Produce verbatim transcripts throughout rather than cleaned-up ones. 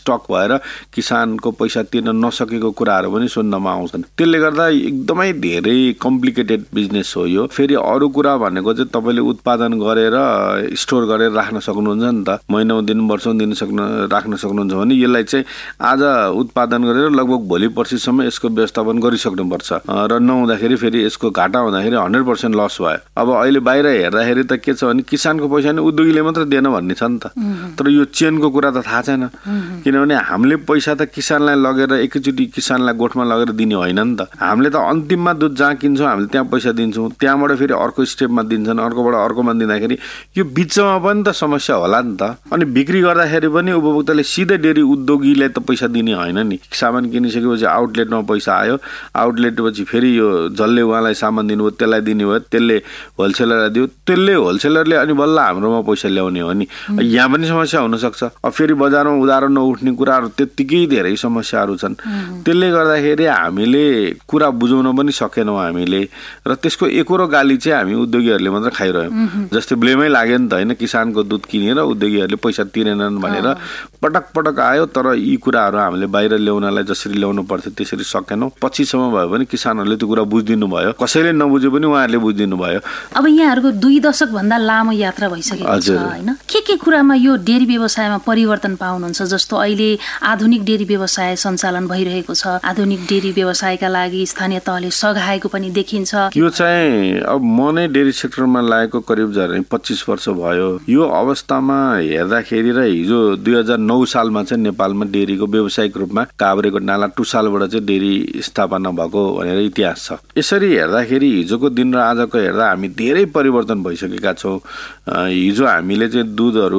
Stock भएर किसानको पैसा तिर्न नसकेको कुराहरू पनि सुन्नमा आउँछन्। त्यसले गर्दा एकदमै धेरै कम्प्लिकेटेड बिजनेस हो यो। फेरि अरू कुरा भनेको चाहिँ तपाईँले उत्पादन गरेर स्टोर गरेर राख्न सक्नुहुन्छ नि त, महिनौँ दिन वर्षौँ दिन सक्नु राख्न सक्नुहुन्छ भने यसलाई चाहिँ आज उत्पादन गरेर लगभग भोलि पर्सिसम्म यसको व्यवस्थापन गरिसक्नुपर्छ र नहुँदाखेरि फेरि यसको घाटा हुँदाखेरि हन्ड्रेड पर्सेन्ट लस भयो। अब अहिले बाहिर हेर्दाखेरि त के छ भने किसानको पैसा नि उद्योगीले मात्र दिएन भन्ने छ नि त, तर यो चेनको कुरा त थाहा छैन। किनभने हामीले पैसा त किसानलाई लगेर एकैचोटि किसानलाई गोठमा लगेर दिने होइन नि त, हामीले त अन्तिममा दुध जहाँ किन्छौँ हामीले त्यहाँ पैसा दिन्छौँ, त्यहाँबाट फेरि अर्को स्टेपमा दिन्छन्, अर्कोबाट अर्कोमा दिँदाखेरि यो बिचमा पनि त समस्या होला नि त। अनि बिक्री गर्दाखेरि पनि उपभोक्ताले सिधै डेरी उद्योगीलाई त पैसा दिने होइन नि। सामान किनिसकेपछि आउटलेटमा पैसा आयो, आउटलेटपछि फेरि यो जसले उहाँलाई सामान दिनुभयो त्यसलाई दिने भयो, त्यसले होलसेलरलाई दियो, त्यसले होलसेलरले अनि बल्ल हाम्रोमा पैसा ल्याउने हो नि। यहाँ पनि समस्या हुनसक्छ। अब फेरि बजारमा उधारो नउठ्ने कुराहरू त्यत्तिकै धेरै समस्याहरू छन्। त्यसले गर्दाखेरि हामीले कुरा बुझाउन पनि सकेनौँ हामीले, र त्यसको एकरो गाली चाहिँ हामी उद्योगीहरूले मात्र खाइरह्यौँ। जस्तै ब्लेमै लाग्यो नि त होइन, किसानको दुध किनेर उद्योगीहरूले पैसा तिरेनन् भनेर पटक पटक आयो। तर यी कुराहरू हामीले बाहिर ल्याउनलाई जसरी ल्याउनु पर्थ्यो त्यसरी सकेनौँ। पछिसम्म भयो भने किसानहरूले त्यो कुरा बुझिदिनु भयो, कसैले नबुझे पनि उहाँहरूले बुझिदिनु भयो। अब यहाँहरूको दुई दशक भन्दा लामो यात्रा भइसकेको छ होइन, के के कुरामा यो डेरी व्यवसायमा परिवर्तन पाउनुहुन्छ? जस्तो अहिले आधुनिक डेरी व्यवसाय सञ्चालन भइरहेको छ, आधुनिक डेरी व्यवसायका लागि स्थानीय तहले सघाएको पनि देखिन्छ। यो चाहिँ अब म नै डेरी सेक्टरमा लागेको करिब झन् पच्चिस वर्ष भयो। यो अवस्थामा हेर्दाखेरि र हिजो दुई हजार नौ सालमा चाहिँ नेपालमा डेरीको व्यावसायिक रूपमा काभ्रेको नाला टुसालबाट चाहिँ डेरी स्थापना भएको भनेर इतिहास छ। यसरी हेर्दाखेरि हिजोको दिन र आजको हेर्दा हामी धेरै परिवर्तन भइसकेका छौँ। हिजो हामीले चाहिँ दुधहरू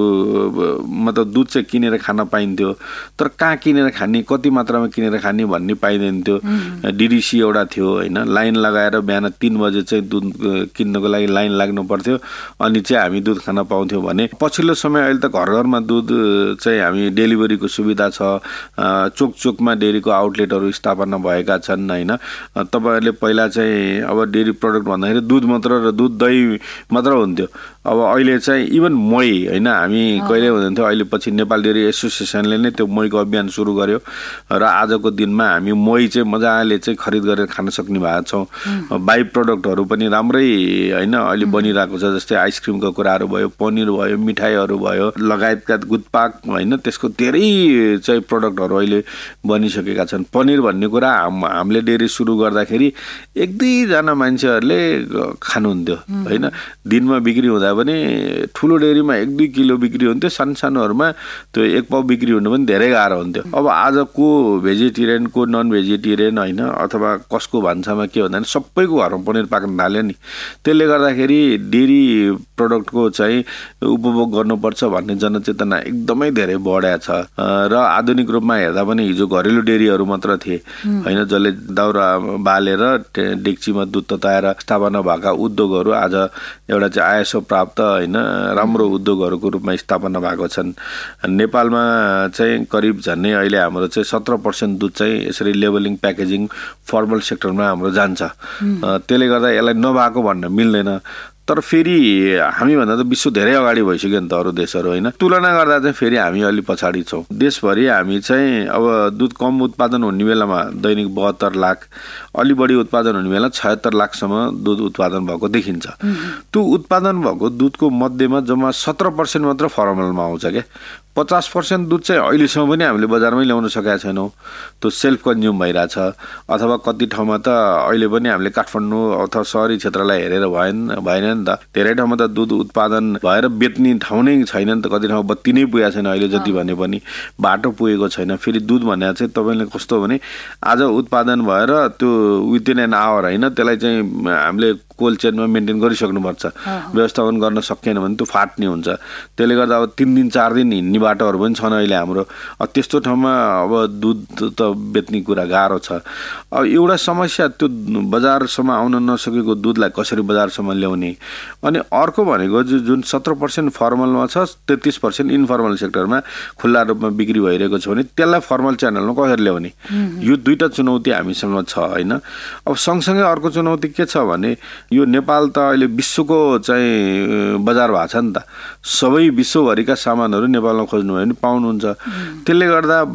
मतलब दुध चाहिँ किनेर खान पाइन्थ्यो, तर कहाँ किनेर खाने, कति मात्रामा किनेर खाने भन्ने पाइँदैन थियो। डिडिसी एउटा थियो होइन, लाइन लगाएर बिहान तिन बजे चाहिँ दुध किन्नको लागि लाइन लाग्नु पर्थ्यो, अनि चाहिँ हामी दुध खान पाउँथ्यौँ भने पछिल्लो समय अहिले त घर घरमा दुध चाहिँ हामी डेलिभरीको सुविधा छ, चोक चोकमा डेरीको आउटलेटहरू स्थापना भएका छन् होइन। तपाईँहरूले पहिला चाहिँ अब डेरी प्रडक्ट भन्दाखेरि दुध मात्र र दुध दही मात्र हुन्थ्यो, अब अहिले चाहिँ इभन मही होइन, हामी कहिले हुँदैनथ्यो, अहिले पछि नेपाल डेरी एसोसिएसनले नै त्यो महीको अभियान सुरु गर्यो र आजको दिनमा हामी मही चाहिँ मजाले चाहिँ खरिद गरेर खान सक्ने भएको छौँ। बाई प्रडक्टहरू पनि राम्रै होइन अहिले बनिरहेको छ, जस्तै आइसक्रिमको कुराहरू भयो, पनिर भयो, मिठाईहरू भयो लगायतका गुटपाक होइन, त्यसको धेरै चाहिँ प्रडक्टहरू अहिले बनिसकेका छन्। पनिर भन्ने कुरा हाम हामीले डेरी सुरु गर्दाखेरि एक दुईजना मान्छेहरूले खानुहुन्थ्यो होइन, दिनमा बिक्री हुँदा पनि ठुलो डेरीमा एक दुई किलो बिक्री हुन्थ्यो, सानो सानोहरूमा त्यो एक पाउ बिक्री हुनु पनि धेरै गाह्रो हुन्थ्यो। अब आज को भेजिटेरियन को नन भेजिटेरियन होइन, अथवा कसको भान्सामा के भन्दा सबैको घरमा पनिर पाक्न थाल्यो नि। त्यसले गर्दाखेरि डेरी प्रडक्टको चाहिँ उपभोग गर्नुपर्छ भन्ने जनचेतना एकदमै धेरै बढाएको छ र आधुनिक रूपमा हेर्दा पनि हिजो घरेलु डेरीहरू मात्र थिए होइन, जसले दाउरा बालेर डेक्चीमा दुध तताएर स्थापना भएका उद्योगहरू आज एउटा चाहिँ आइएसओ प्राप्त होइन राम्रो उद्योगहरूको रूपमा स्थापना भएको छन्। नेपालमा चाहिँ करिब झन्नै अहिले हाम्रो चाहिँ सत्र पर्सेन्ट दुध चाहिँ यसरी लेबलिङ प्याकेजिङ फर्मल सेक्टरमा हाम्रो जान्छ। त्यसले गर्दा यसलाई नभएको भन्न मिल्दैन। तर फेरि हामीभन्दा त विश्व धेरै अगाडि भइसक्यो नि त अरू देशहरू होइन, तुलना गर्दा चाहिँ फेरि हामी अलि पछाडि छौँ। देशभरि हामी चाहिँ अब दुध कम उत्पादन हुने बेलामा दैनिक बहत्तर लाख, अलि बढी उत्पादन हुने बेला छयत्तर लाखसम्म दुध उत्पादन भएको देखिन्छ। त्यो उत्पादन भएको दुधको मध्येमा जम्मा सत्र पर्सेन्ट मात्र फर्मलमा आउँछ क्या, पचास पर्सेन्ट दुध चाहिँ अहिलेसम्म पनि हामीले बजारमै ल्याउन सकेका छैनौँ। त्यो सेल्फ कन्ज्युम भइरहेछ, अथवा कति ठाउँमा त अहिले पनि हामीले काठमाडौँ अथवा सहरी क्षेत्रलाई हेरेर भएन भएन नि त, धेरै ठाउँमा त दुध उत्पादन भएर बेच्ने ठाउँ नै छैन नि त, कति ठाउँमा बत्ती नै पुगेको छैन अहिले जति भने पनि, बाटो पुगेको छैन। फेरि दुध भनेर चाहिँ तपाईँले कस्तो भने आज उत्पादन भएर त्यो विदिन एन आवर होइन, त्यसलाई चाहिँ हामीले कोल्ड चेनमा मेन्टेन गरिसक्नुपर्छ, व्यवस्थापन गर्न सकेन भने त्यो फाट्ने हुन्छ। त्यसले गर्दा अब तिन दिन चार दिन हिँड्ने बाटोहरू पनि छन् अहिले हाम्रो। अब त्यस्तो ठाउँमा अब दुध त बेच्ने कुरा गाह्रो छ। अब एउटा समस्या त्यो बजारसम्म आउन नसकेको दुधलाई कसरी बजारसम्म ल्याउने, अनि अर्को भनेको जुन सत्र पर्सेन्ट फर्मलमा छ तेत्तिस पर्सेन्ट इन्फर्मल सेक्टरमा खुल्ला रूपमा बिक्री भइरहेको छ भने त्यसलाई फर्मल च्यानलमा कसरी ल्याउने, यो दुईवटा चुनौती हामीसँग छ होइन। अब सँगसँगै अर्को चुनौती के छ भने यो नेपाल त अहिले विश्वको चाहिँ बजार भएको छ नि त, सबै विश्वभरिका सामानहरू नेपालमा खोज्नु भयो भने पाउनुहुन्छ। त्यसले गर्दा